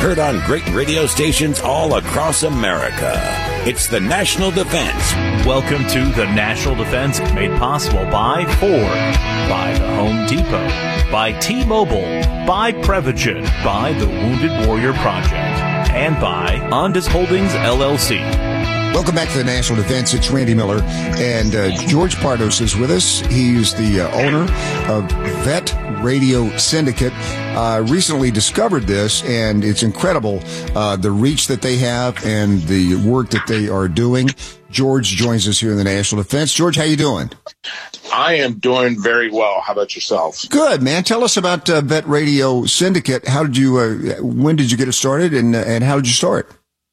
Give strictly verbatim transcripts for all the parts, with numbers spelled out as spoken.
heard on great radio stations all across America. It's the National Defense. Welcome to the National Defense, made possible by Ford, by the Home Depot, by T-Mobile, by Prevagen, by the Wounded Warrior Project, and by Ondas Holdings, L L C. Welcome back to the National Defense. It's Randy Miller, and uh, George Pardos is with us. He's the uh, owner of Vet Radio Syndicate. Uh, recently discovered this, and it's incredible, uh, the reach that they have and the work that they are doing. George joins us here in the National Defense. George, how you doing? I am doing very well. How about yourself? Good, man. Tell us about uh, Vet Radio Syndicate. How did you, uh, when did you get it started, and, uh, and how did you start?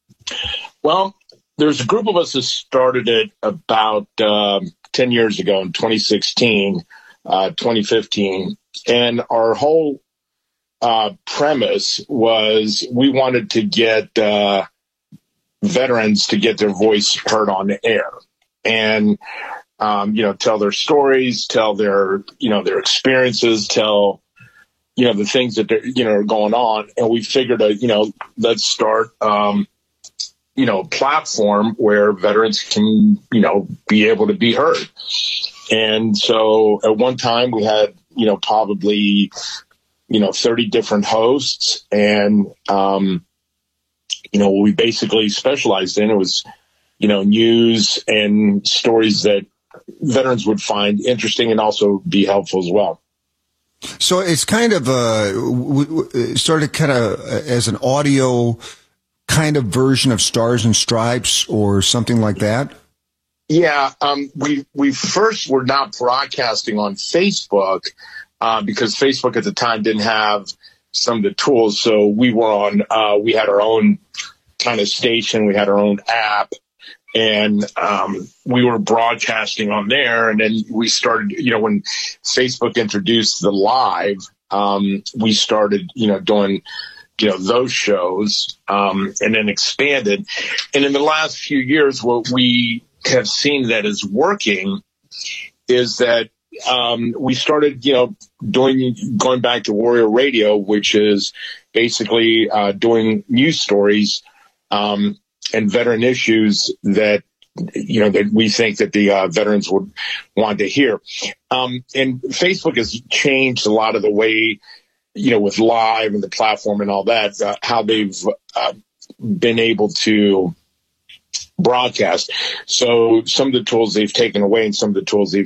Well, there's a group of us that started it about um, ten years ago in twenty sixteen, uh, twenty fifteen. And our whole uh, premise was we wanted to get uh, veterans to get their voice heard on the air and, um, you know, tell their stories, tell their, you know, their experiences, tell, you know, the things that, they're, you know, are going on. And we figured, uh, you know, let's start, um, you know, platform where veterans can, you know, be able to be heard. And so at one time we had, you know, probably, you know, thirty different hosts. And, um, you know, what we basically specialized in, it was, you know, news and stories that veterans would find interesting and also be helpful as well. So it's kind of, uh, w- w- started kind of as an audio kind of version of Stars and Stripes or something like that? Yeah, um, we we first were not broadcasting on Facebook uh, because Facebook at the time didn't have some of the tools. So we were on, uh, we had our own kind of station, we had our own app, and um, we were broadcasting on there. And then we started, you know, when Facebook introduced the live, um, we started, you know, doing you know, those shows, um, and then expanded. And in the last few years, what we have seen that is working is that, um, we started, you know, doing, going back to Warrior Radio, which is basically, uh, doing news stories, um, and veteran issues that, you know, that we think that the, uh, veterans would want to hear. Um, and Facebook has changed a lot of the way, you know, with live and the platform and all that, uh, how they've uh, been able to broadcast. So some of the tools they've taken away and some of the tools they've